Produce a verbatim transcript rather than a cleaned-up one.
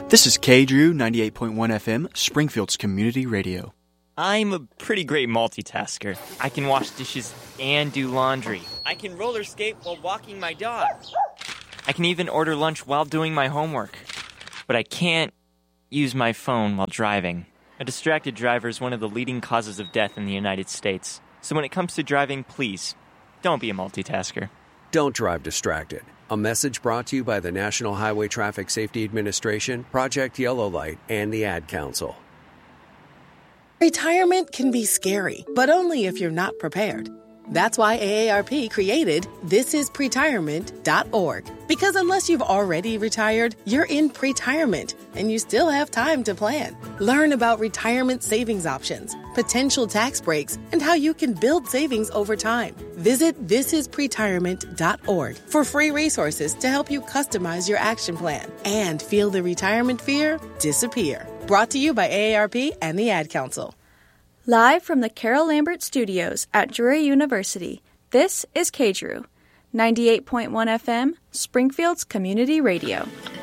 This is K Drew, ninety-eight point one F M, Springfield's Community Radio. I'm a pretty great multitasker. I can wash dishes and do laundry. I can roller skate while walking my dog. I can even order lunch while doing my homework. But I can't use my phone while driving. A distracted driver is one of the leading causes of death in the United States. So when it comes to driving, please, don't be a multitasker. Don't drive distracted. A message brought to you by the National Highway Traffic Safety Administration, Project Yellow Light, and the Ad Council. Retirement can be scary, but only if you're not prepared. That's why A A R P created this is pretirement dot org. Because unless you've already retired, you're in pretirement, and you still have time to plan. Learn about retirement savings options, potential tax breaks, and how you can build savings over time. Visit this is pretirement dot org for free resources to help you customize your action plan and feel the retirement fear disappear. Brought to you by A A R P and the Ad Council. Live from the Carol Lambert Studios at Drury University, this is K Drew, ninety-eight point one F M, Springfield's Community Radio.